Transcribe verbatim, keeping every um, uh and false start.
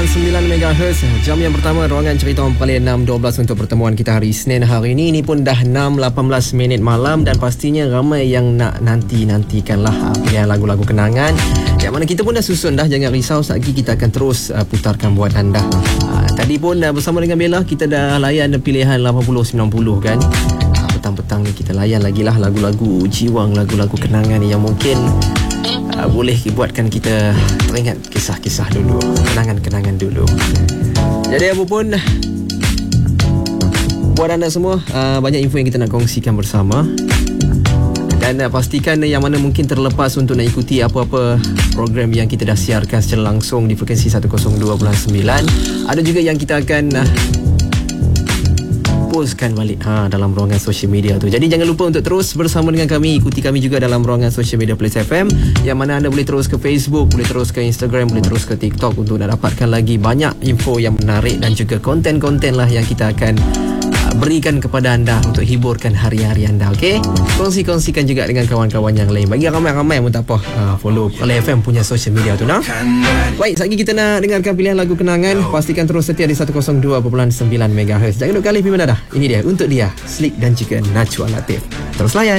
perpuluhan sembilan megahertz. Jam yang pertama ruangan cerita orang Pekalian enam dua belas untuk pertemuan kita hari Isnin hari ini. Ini pun dah enam lapan belas minit malam dan pastinya ramai yang nak nanti-nantikanlah pilihan lagu-lagu kenangan. Yang mana kita pun dah susun dah, jangan risau, sekejap lagi kita akan terus uh, putarkan buat anda. Uh, tadi pun uh, bersama dengan Bella kita dah layan pilihan lapan puluh sembilan puluh kan. Uh, petang-petang ni kita layan lagi lah lagu-lagu jiwang, lagu-lagu kenangan yang mungkin Uh, boleh buatkan kita teringat kisah-kisah dulu, kenangan-kenangan dulu. Jadi apa pun, buat anda semua, uh, banyak info yang kita nak kongsikan bersama. Dan uh, pastikan yang mana mungkin terlepas untuk nak ikuti apa-apa program yang kita dah siarkan secara langsung di frekuensi seratus dua puluh sembilan. Ada juga yang kita akan uh, postkan balik ha, dalam ruangan social media tu. Jadi jangan lupa untuk terus bersama dengan kami. Ikuti kami juga dalam ruangan social media Plus F M, yang mana anda boleh terus ke Facebook, boleh terus ke Instagram, boleh terus ke TikTok untuk nak dapatkan lagi banyak info yang menarik dan juga konten-konten lah yang kita akan uh, berikan kepada anda untuk hiburkan hari-hari anda. Okay? Kongsi-kongsikan juga dengan kawan-kawan yang lain. Bagi ramai-ramai pun tak apa, uh, follow Pekalian F M punya social media tu nah. Baik, sekejap lagi kita nak dengarkan pilihan lagu kenangan. Pastikan terus setia di seratus dua perpuluhan sembilan megahertz. Jangan duduk kali pergi mana dah. Ini dia untuk dia, Slick dan juga Najwa Latif. Terus layan.